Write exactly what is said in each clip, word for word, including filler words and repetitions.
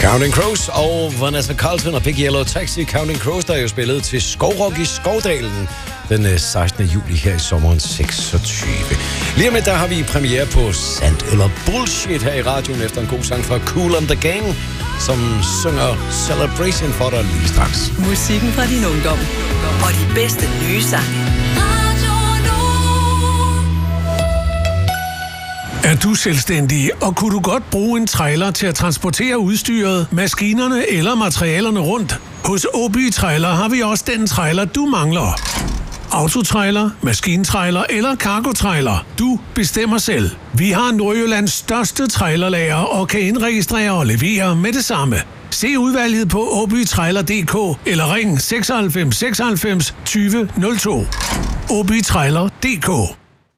Counting Crows og Vanessa Carlton og Big Yellow Taxi. Counting Crows, der er jo spillet til Skovrock i Skovdalen den sekstende juli her i sommeren seksogtyve. Lige med der har vi premiere på Sandt eller Bullshit her i radioen efter en god sang fra Kool and the Gang, som synger Celebration for dig lige straks. Musikken fra din ungdom og de bedste nye sange. Er du selvstændig, og kunne du godt bruge en trailer til at transportere udstyret, maskinerne eller materialerne rundt? Hos Åby Trailer har vi også den trailer, du mangler. Autotrailer, maskintrailer eller cargotrailer. Du bestemmer selv. Vi har Nordjyllands største trailerlager og kan indregistrere og levere med det samme. Se udvalget på åbytrailer punktum d k eller ring seksoghalvfems seksoghalvfems tyve nul to. åbytrailer punktum d k.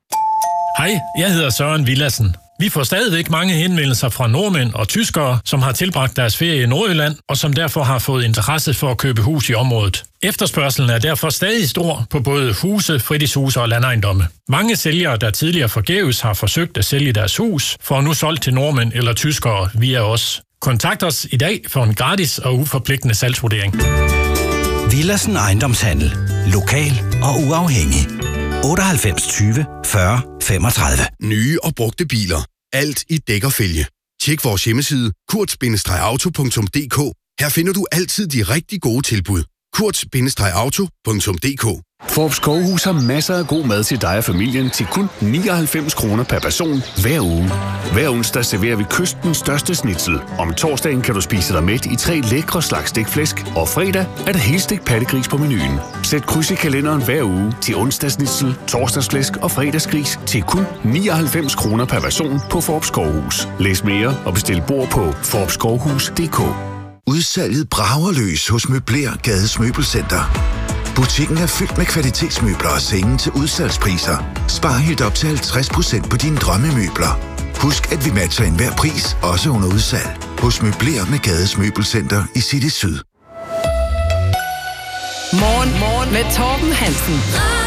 Hej, jeg hedder Søren Villadsen. Vi får stadigvæk mange henvendelser fra nordmænd og tyskere, som har tilbragt deres ferie i Nordjylland, og som derfor har fået interesse for at købe hus i området. Efterspørgselen er derfor stadig stor på både huse, fritidshuse og landejendomme. Mange sælgere, der tidligere forgæves har forsøgt at sælge deres hus, får nu solgt til nordmænd eller tyskere via os. Kontakt os i dag for en gratis og uforpligtende salgsvurdering. Villadsen Ejendomshandel. Lokal og uafhængig. otteoghalvfems tyve fyrre femogtredive. Nye og brugte biler. Alt i dæk og fælge. Tjek vores hjemmeside kurt bindestreg auto punktum d k. Her finder du altid de rigtig gode tilbud. kurt bindestreg auto punktum d k. Forbes Skovhus har masser af god mad til dig og familien til kun nioghalvfems kroner per person hver uge. Hver onsdag serverer vi kystens største schnitzel. Om torsdagen kan du spise dig mæt i tre lækre slags stegt og fredag er der helstegt pattegris på menuen. Sæt kryds i kalenderen hver uge til onsdagsschnitzel, torsdagsflæsk og fredagsgris til kun nioghalvfems kroner per person på Forbes Skovhus. Læs mere og bestil bord på forbes skovhus punktum d k. Udsalget brager løs hos Møbler Gades Møbelcenter. Butikken er fyldt med kvalitetsmøbler og senge til udsalgspriser. Spar helt op til halvtreds procent på dine drømmemøbler. Husk, at vi matcher enhver pris, også under udsalg. Hos Møbler med Gades Møbelcenter i City Syd. Morgen, morgen med Torben Hansen.